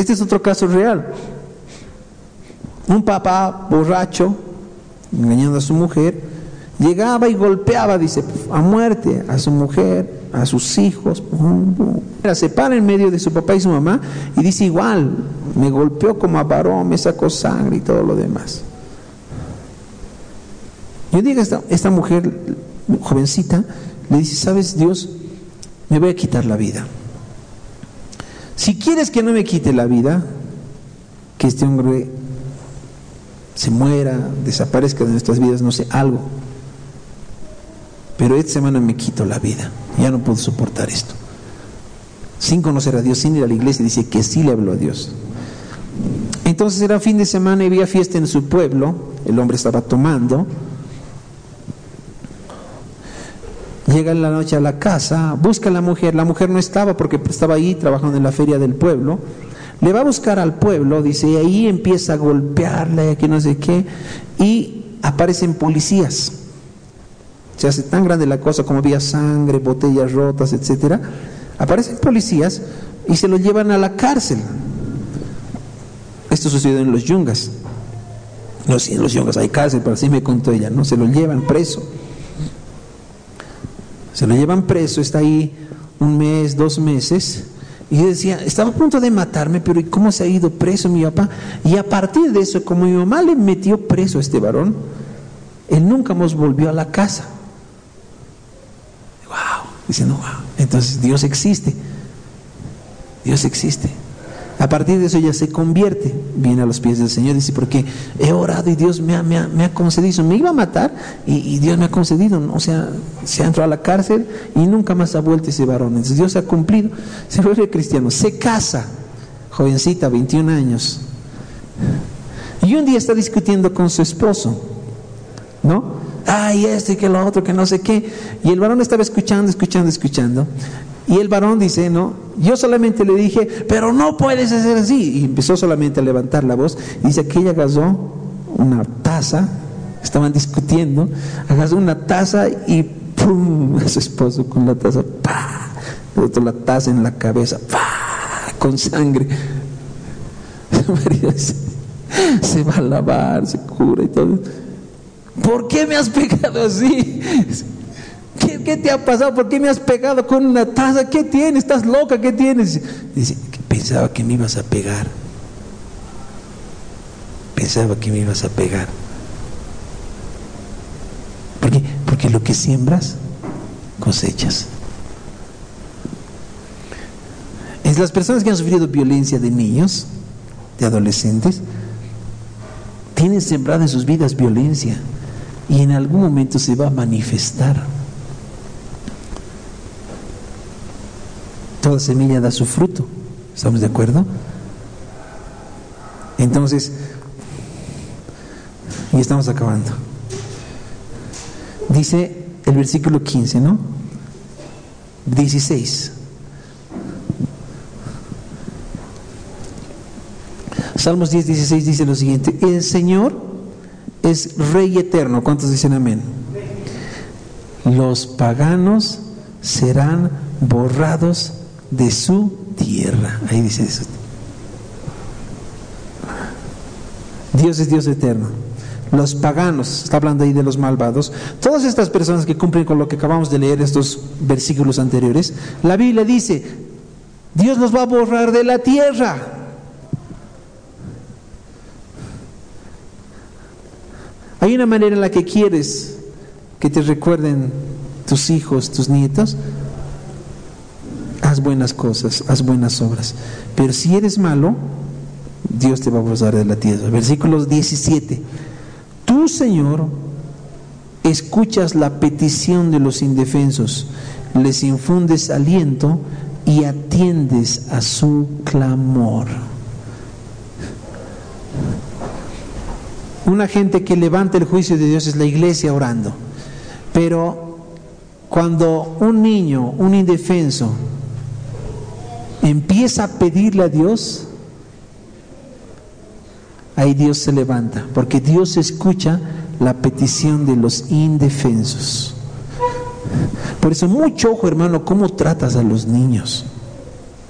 Este es otro caso real. Un papá borracho, engañando a su mujer, llegaba y golpeaba, dice, a muerte a su mujer, a sus hijos. Se para en medio de su papá y su mamá y dice, igual, me golpeó como a varón, me sacó sangre y todo lo demás. Yo digo, esta mujer jovencita le dice, ¿sabes, Dios? Me voy a quitar la vida. Si quieres que no me quite la vida, que este hombre se muera, desaparezca de nuestras vidas, no sé, algo. Pero esta semana me quito la vida, ya no puedo soportar esto. Sin conocer a Dios, sin ir a la iglesia, dice que sí le habló a Dios. Entonces era fin de semana y había fiesta en su pueblo, el hombre estaba tomando. Llega en la noche a la casa, busca a la mujer no estaba porque estaba ahí trabajando en la feria del pueblo. Le va a buscar al pueblo, dice, y ahí empieza a golpearle, que no sé qué, y aparecen policías. Se hace tan grande la cosa, como había sangre, botellas rotas, etcétera. Aparecen policías y se lo llevan a la cárcel. Esto sucedió en los Yungas. No, sí, en los Yungas hay cárcel, pero así me contó ella, ¿no? Se lo llevan preso. Se lo llevan preso, está ahí 1 mes, 2 meses. Y yo decía, estaba a punto de matarme, pero ¿y cómo se ha ido preso mi papá? Y a partir de eso, como mi mamá le metió preso a este varón, él nunca más volvió a la casa. Wow, dice, no, wow. Entonces Dios existe. Dios existe. A partir de eso ella se convierte, viene a los pies del Señor, dice, porque he orado y Dios me ha concedido. Me iba a matar y Dios me ha concedido, ¿no? O sea, se ha entrado a la cárcel y nunca más ha vuelto ese varón. Entonces Dios ha cumplido, se vuelve cristiano, se casa, jovencita, 21 años. Y un día está discutiendo con su esposo, ¿no? Ay, esto y que lo otro, que no sé qué. Y el varón estaba escuchando. Y el varón dice, no, yo solamente le dije, pero no puedes hacer así. Y empezó solamente a levantar la voz. Y dice que ella agarró una taza, estaban discutiendo, agarró una taza y ¡pum! A su esposo con la taza, ¡pah! Le botó la taza en la cabeza, ¡pah! Con sangre. Su marido se va a lavar, se cura y todo. ¿Por qué me has pegado así? ¿Qué te ha pasado? ¿Por qué me has pegado con una taza? ¿Qué tienes? ¿Estás loca? ¿Qué tienes? Dice, que pensaba que me ibas a pegar. Pensaba que me ibas a pegar. ¿Por qué? Porque lo que siembras, cosechas. Es las personas que han sufrido violencia de niños, de adolescentes, tienen sembrada en sus vidas violencia y en algún momento se va a manifestar. Toda semilla da su fruto, ¿estamos de acuerdo? Entonces, y estamos acabando. Dice el versículo 15, ¿no? 16. Salmos 10, 16 dice lo siguiente: el Señor es Rey eterno. ¿Cuántos dicen amén? Los paganos serán borrados de su tierra. Ahí dice eso. Dios es Dios eterno. Los paganos, está hablando ahí de los malvados, todas estas personas que cumplen con lo que acabamos de leer, estos versículos anteriores, la Biblia dice, Dios los va a borrar de la tierra. Hay una manera en la que quieres que te recuerden tus hijos, tus nietos. Haz buenas cosas, haz buenas obras. Pero si eres malo, Dios te va a borrar de la tierra. Versículo 17. Tú, Señor, escuchas la petición de los indefensos, les infundes aliento y atiendes a su clamor. Una gente que levanta el juicio de Dios es la iglesia orando. Pero cuando un niño, un indefenso, empieza a pedirle a Dios, ahí Dios se levanta, porque Dios escucha la petición de los indefensos. Por eso mucho ojo, hermano, cómo tratas a los niños.